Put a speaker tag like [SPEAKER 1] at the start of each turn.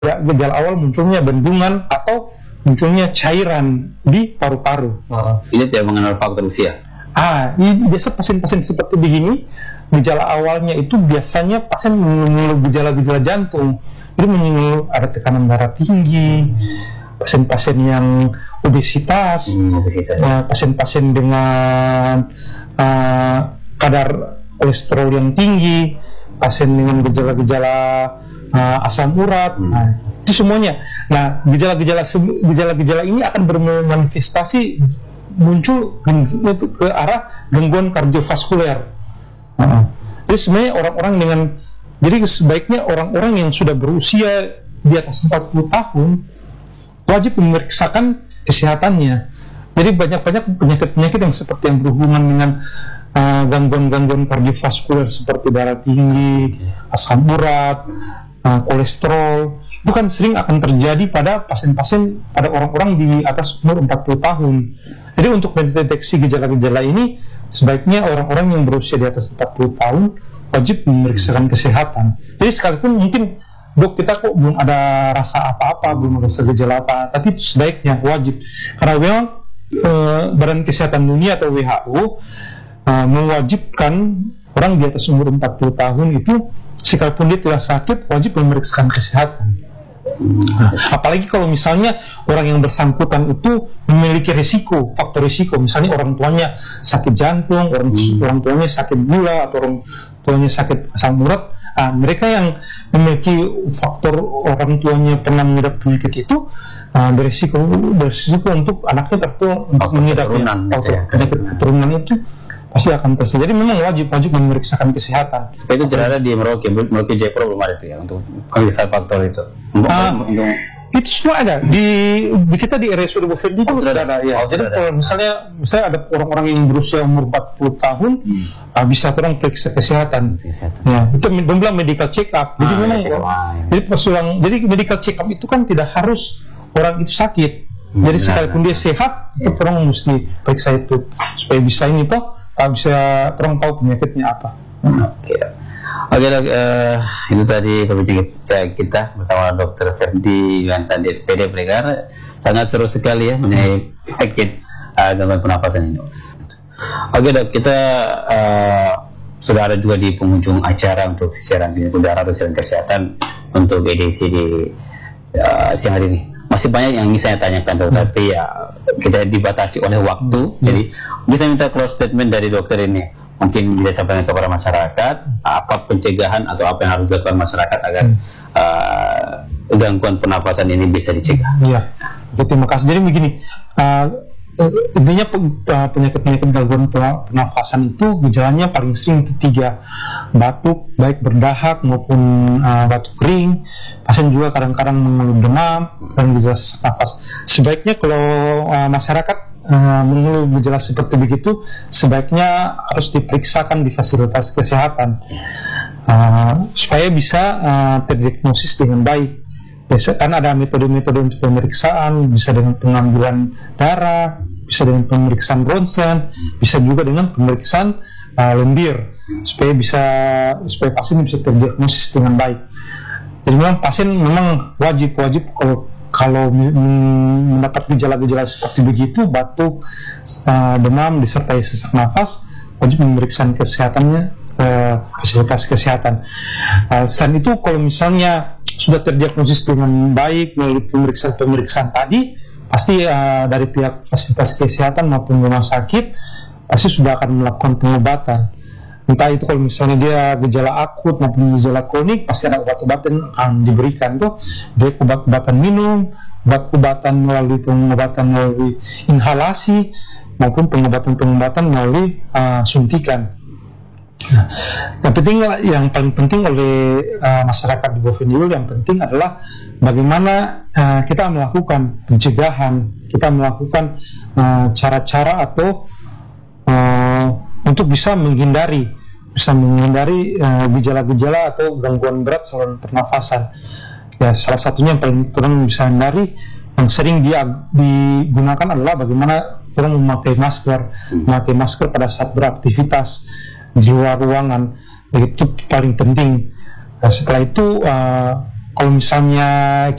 [SPEAKER 1] gejala awal munculnya bendungan atau munculnya cairan di paru-paru.
[SPEAKER 2] Ini tidak mengenal faktor usia.
[SPEAKER 1] Biasa pasien-pasien seperti begini, gejala awalnya itu biasanya pasien mengeluh gejala-gejala jantung. Jadi mengeluh ada tekanan darah tinggi, pasien-pasien yang obesitas, pasien-pasien dengan kadar kolesterol yang tinggi, pasien dengan gejala-gejala asam urat, itu semuanya. Nah, gejala-gejala ini akan bermanifestasi muncul ke arah gangguan kardiovaskuler. Jadi sebenarnya jadi sebaiknya orang-orang yang sudah berusia di atas 40 tahun wajib memeriksakan kesehatannya. Jadi banyak-banyak penyakit-penyakit yang seperti yang berhubungan dengan gangguan-gangguan kardiovaskuler seperti darah tinggi, asam urat, kolesterol, itu kan sering akan terjadi pada pasien-pasien, pada orang-orang di atas umur 40 tahun. Jadi untuk mendeteksi gejala-gejala ini, sebaiknya orang-orang yang berusia di atas 40 tahun wajib memeriksakan kesehatan. Jadi sekalipun mungkin, dok, kita kok belum ada rasa apa-apa, belum ada rasa gejala apa, tapi itu sebaiknya wajib. Karena memang Badan Kesehatan Dunia atau WHO mewajibkan orang di atas umur 40 tahun itu, sekalipun dia tidak sakit, wajib memeriksakan kesehatan. Apalagi kalau misalnya orang yang bersangkutan itu memiliki risiko, faktor risiko, misalnya orang tuanya sakit jantung, orang tuanya sakit gula, atau orang tuanya sakit asam urat. Mereka yang memiliki faktor orang tuanya pernah mengidap penyakit itu berisiko untuk anaknya untuk mengidap penyakit keturunan itu pasti akan terjadi. Jadi memang wajib memeriksakan kesehatan.
[SPEAKER 2] Tapi itu tidak ada di Merauke Jayapura, belum ada itu ya untuk pemeriksaan faktor itu.
[SPEAKER 1] Itu semua ada di kita di RSUD Bovendi itu sudah ada ya. Jadi kalau misalnya ada orang-orang yang berusia umur 40 tahun bisa orang periksa kesehatan. Ya, itu bilang medical check up. Jadi memang jadi medical check up itu kan tidak harus orang itu sakit. Jadi sekalipun dia sehat, tetap orang mesti periksa itu supaya bisa bisa orang tahu penyakitnya apa.
[SPEAKER 2] Oke, dok, itu tadi pembicaraan kita bersama Dr. Ferdi Yuwanto di SPD Blegar. Sangat seru sekali ya mengenai penyakit gangguan pernafasan ini. Oke, dok, kita sudah ada juga di penghujung acara untuk siaran udara atau siaran kesehatan untuk edisi di siang hari ini. Masih banyak yang ingin saya tanyakan, dok, tapi ya kita dibatasi oleh waktu. Jadi bisa minta close statement dari dokter ini. Mungkin bisa sampaikan kepada masyarakat apa pencegahan atau apa yang harus dilakukan masyarakat agar gangguan pernafasan ini bisa dicegah.
[SPEAKER 1] Iya, terima kasih. Jadi begini, intinya penyakit-penyakit gangguan pernafasan itu gejalanya paling sering itu 3: batuk, baik berdahak maupun batuk kering. Pasien juga kadang-kadang mengeluh demam dan gejala sesak nafas. Sebaiknya kalau masyarakat mengeluh gejala seperti begitu, sebaiknya harus diperiksakan di fasilitas kesehatan supaya bisa terdiagnosis dengan baik. Biasa kan ada metode-metode untuk pemeriksaan, bisa dengan pengambilan darah, bisa dengan pemeriksaan ronsen, bisa juga dengan pemeriksaan lendir supaya pasien bisa terdiagnosis dengan baik. Jadi memang pasien memang wajib kalau mendapat gejala-gejala seperti begitu, batuk, demam disertai sesak nafas, wajib memeriksakan kesehatannya ke fasilitas kesehatan. Selain itu, kalau misalnya sudah terdiagnosis dengan baik melalui pemeriksaan tadi, pasti dari pihak fasilitas kesehatan maupun rumah sakit pasti sudah akan melakukan pengobatan. Entah itu kalau misalnya dia gejala akut maupun gejala kronik, pasti ada obat-obatan akan diberikan tuh, baik obat-obatan minum, obat-obatan melalui pengobatan melalui inhalasi maupun pengobatan melalui suntikan. Nah, yang paling penting oleh masyarakat di Bovendi yang penting adalah bagaimana kita melakukan pencegahan, kita melakukan cara-cara atau untuk bisa menghindari gejala-gejala atau gangguan berat saluran pernafasan. Ya, salah satunya yang paling orang bisa hindari, yang sering digunakan adalah bagaimana orang memakai masker pada saat beraktivitas di luar ruangan. Itu paling penting. Setelah itu kalau misalnya